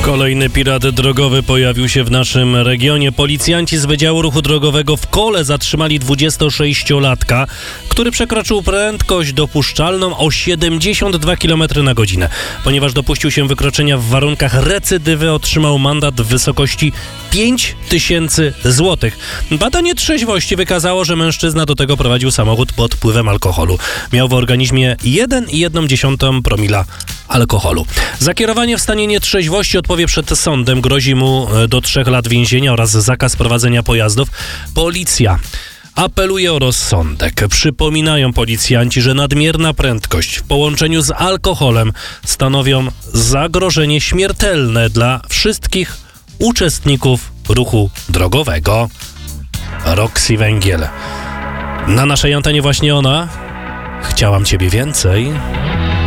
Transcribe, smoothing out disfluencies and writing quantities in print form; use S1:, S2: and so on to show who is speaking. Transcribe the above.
S1: Kolejny pirat drogowy pojawił się w naszym regionie. Policjanci z Wydziału Ruchu Drogowego w Kole zatrzymali 26-latka, który przekroczył prędkość dopuszczalną o 72 km na godzinę. Ponieważ dopuścił się wykroczenia w warunkach recydywy, otrzymał mandat w wysokości 5000 zł. Badanie trzeźwości wykazało, że mężczyzna do tego prowadził samochód pod wpływem alkoholu. Miał w organizmie 1,1 promila alkoholu. Za kierowanie w stanie nietrzeźwości odpowie przed sądem. Grozi mu do 3 lat więzienia oraz zakaz prowadzenia pojazdów. Policja apeluje o rozsądek. Przypominają policjanci, że nadmierna prędkość w połączeniu z alkoholem stanowią zagrożenie śmiertelne dla wszystkich uczestników ruchu drogowego. Roxy Węgiel. Na naszej antenie właśnie ona. Chciałam ciebie więcej.